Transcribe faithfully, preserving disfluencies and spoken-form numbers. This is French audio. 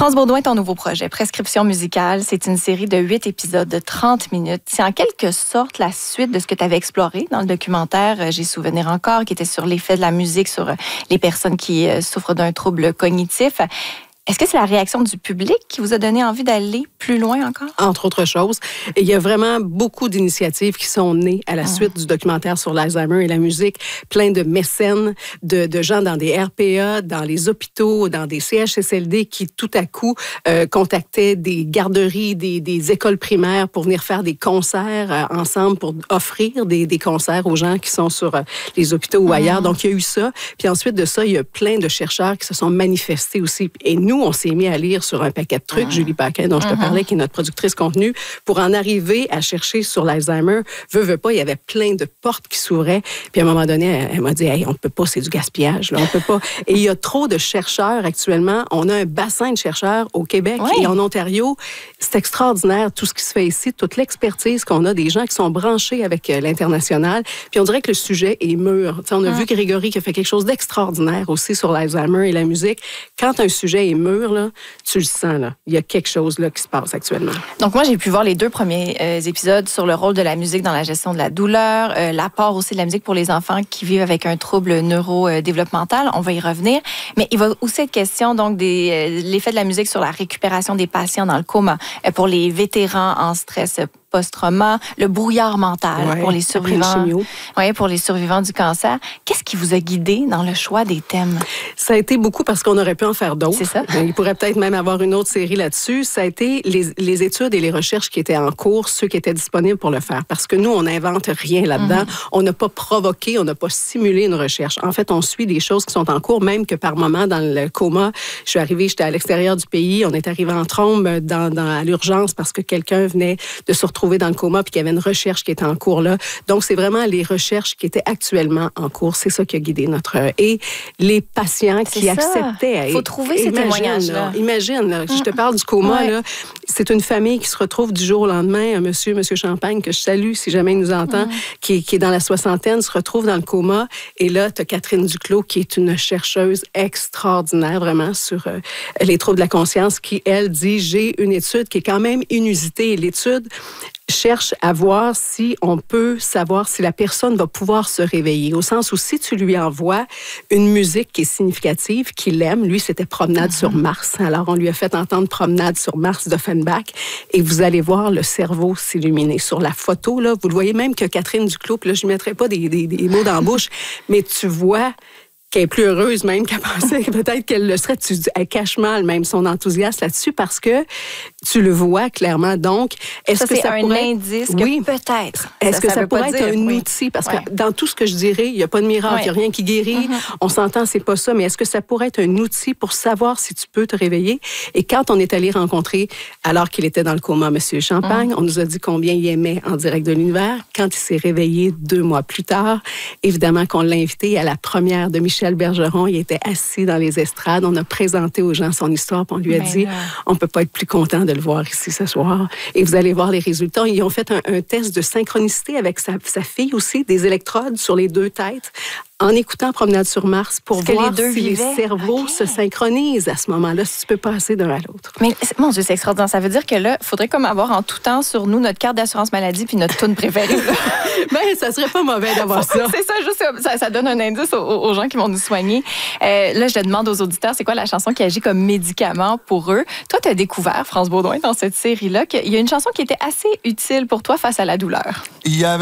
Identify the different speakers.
Speaker 1: France Baudouin, ton nouveau projet, Prescription musicale, c'est une série de huit épisodes de trente minutes. C'est en quelque sorte la suite de ce que tu avais exploré dans le documentaire J'ai souvenir encore, qui était sur l'effet de la musique sur les personnes qui souffrent d'un trouble cognitif. Est-ce que c'est la réaction du public qui vous a donné envie d'aller plus loin encore?
Speaker 2: Entre autres choses. Et il y a vraiment beaucoup d'initiatives qui sont nées à la suite mmh. du documentaire sur l'Alzheimer et la musique. Plein de mécènes, de, de gens dans des R P A, dans les hôpitaux, dans des C H S L D qui, tout à coup, euh, contactaient des garderies, des, des écoles primaires pour venir faire des concerts euh, ensemble, pour offrir des, des concerts aux gens qui sont sur euh, les hôpitaux ou ailleurs. Mmh. Donc, il y a eu ça. Puis ensuite de ça, il y a plein de chercheurs qui se sont manifestés aussi. Et nous, on s'est mis à lire sur un paquet de trucs, mmh. Julie Paquin, dont je te parlais, qui est notre productrice contenu, pour en arriver à chercher sur l'Alzheimer. Veux, veux pas, il y avait plein de portes qui s'ouvraient. Puis à un moment donné, elle, elle m'a dit, hey, on peut pas, c'est du gaspillage, là, on peut pas. Et il y a trop de chercheurs actuellement. On a un bassin de chercheurs au Québec oui. et en Ontario. C'est extraordinaire, tout ce qui se fait ici, toute l'expertise qu'on a, des gens qui sont branchés avec euh, l'international. Puis on dirait que le sujet est mûr. T'sais, on a mmh. vu Grégory qui a fait quelque chose d'extraordinaire aussi sur l'Alzheimer et la musique. Quand un sujet est mûr, là, tu le sens, là. Il y a quelque chose là, qui se passe actuellement.
Speaker 1: Donc moi, j'ai pu voir les deux premiers euh, épisodes sur le rôle de la musique dans la gestion de la douleur, euh, l'apport aussi de la musique pour les enfants qui vivent avec un trouble neurodéveloppemental. On va y revenir. Mais il va aussi être question donc des euh, l'effet de la musique sur la récupération des patients dans le coma, euh, pour les vétérans en stress post-trauma, le brouillard mental ouais, pour les survivants. Ouais, pour les survivants du cancer. Qu'est-ce qui vous a guidé dans le choix des thèmes?
Speaker 2: Ça a été beaucoup parce qu'on aurait pu en faire d'autres.
Speaker 1: C'est ça.
Speaker 2: Il pourrait peut-être même avoir une autre série là-dessus. Ça a été les, les études et les recherches qui étaient en cours, ceux qui étaient disponibles pour le faire. Parce que nous, on n'invente rien là-dedans. Mm-hmm. On n'a pas provoqué, on n'a pas simulé une recherche. En fait, on suit des choses qui sont en cours, même que par moment, dans le coma, je suis arrivée, j'étais à l'extérieur du pays, on est arrivé en trombe dans, dans, à l'urgence parce que quelqu'un venait de se retrouver dans le coma puis qu'il y avait une recherche qui était en cours là. Donc, c'est vraiment les recherches qui étaient actuellement en cours. C'est ça qui a guidé notre... Et les patients
Speaker 1: c'est
Speaker 2: qui
Speaker 1: ça.
Speaker 2: acceptaient...
Speaker 1: Il faut trouver ces témoignages-là.
Speaker 2: Imagine, là, je te parle du coma, ouais. là. C'est une famille qui se retrouve du jour au lendemain. Un monsieur, monsieur Champagne, que je salue si jamais il nous entend, mm. qui, qui est dans la soixantaine, se retrouve dans le coma. Et là, tu as Catherine Duclos, qui est une chercheuse extraordinaire, vraiment, sur euh, les troubles de la conscience, qui, elle, dit, j'ai une étude qui est quand même inusitée. L'étude cherche à voir si on peut savoir si la personne va pouvoir se réveiller. Au sens où si tu lui envoies une musique qui est significative, qu'il aime, lui, c'était Promenade mm-hmm. sur Mars. Alors, on lui a fait entendre Promenade sur Mars d'Offenbach et vous allez voir le cerveau s'illuminer. Sur la photo, là, vous le voyez même que Catherine Duclos, puis là, je ne mettrai pas des, des, des mots dans la bouche, mais tu vois qu'elle est plus heureuse même qu'elle pensait, peut-être qu'elle le serait. Tu, elle cache mal même son enthousiasme là-dessus parce que tu le vois clairement. Donc, est-ce
Speaker 1: ça,
Speaker 2: que
Speaker 1: c'est
Speaker 2: ça
Speaker 1: un
Speaker 2: pourrait...
Speaker 1: indice
Speaker 2: oui.
Speaker 1: que peut-être.
Speaker 2: Est-ce
Speaker 1: ça,
Speaker 2: que
Speaker 1: ça,
Speaker 2: ça pourrait être
Speaker 1: dire,
Speaker 2: un
Speaker 1: oui.
Speaker 2: outil? Parce
Speaker 1: ouais.
Speaker 2: que dans tout ce que je dirais, il n'y a pas de miracle, il ouais. n'y a rien qui guérit. Mm-hmm. On s'entend, c'est pas ça. Mais est-ce que ça pourrait être un outil pour savoir si tu peux te réveiller? Et quand on est allé rencontrer, alors qu'il était dans le coma, M. Champagne, mm. on nous a dit combien il aimait En direct de l'univers. Quand il s'est réveillé deux mois plus tard, évidemment qu'on l'a invité à la première de Michel Bergeron. Il était assis dans les estrades. On a présenté aux gens son histoire. Puis on lui a ben dit, là. on peut pas être plus content de le voir ici ce soir. Et vous allez voir les résultats. Ils ont fait un, un test de synchronicité avec sa, sa fille aussi, des électrodes sur les deux têtes, en écoutant Promenade sur Mars pour Est-ce voir les si vivaient? les cerveaux okay. se synchronisent à ce moment-là, si tu peux passer d'un à l'autre.
Speaker 1: Mais mon Dieu, c'est extraordinaire. Ça veut dire que là, il faudrait comme avoir en tout temps sur nous notre carte d'assurance maladie puis notre toune préférée.
Speaker 2: Bien, ça serait pas mauvais d'avoir ça.
Speaker 1: C'est ça, juste ça, ça donne un indice aux, aux gens qui vont nous soigner. Euh, là, je demande aux auditeurs, c'est quoi la chanson qui agit comme médicament pour eux? Toi, tu as découvert, France Baudouin, dans cette série-là, qu'il y a une chanson qui était assez utile pour toi face à la douleur. Il y avait